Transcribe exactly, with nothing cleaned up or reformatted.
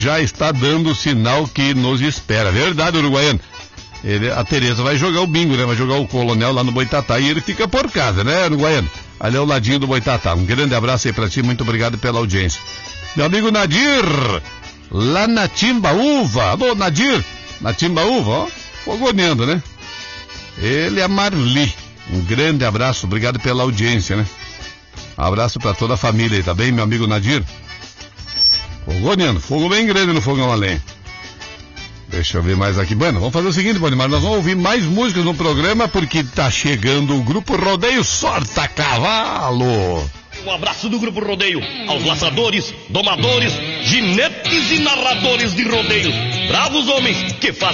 já está dando o sinal que nos espera. Verdade, uruguaiano. Ele, a Tereza vai jogar o bingo, né? Vai jogar o Coronel lá no Boitatá e ele fica por casa, né, uruguaiano? Ali é o ladinho do Boitatá. Um grande abraço aí pra ti, muito obrigado pela audiência. Meu amigo Nadir, lá na Timbaúva. Alô, Nadir, na Timbaúva, ó, fogoneando, né? Ele é Marli. Um grande abraço, obrigado pela audiência, né? Abraço pra toda a família aí, tá bem, meu amigo Nadir? Fogoneando, fogo bem grande no fogão a lenha. Deixa eu ver mais aqui. Bueno, vamos fazer o seguinte, Bonimar, nós vamos ouvir mais músicas no programa porque tá chegando o Grupo Rodeio Sorta Cavalo. Um abraço do Grupo Rodeio aos laçadores, domadores, ginetes e narradores de rodeio. Bravos homens que fazem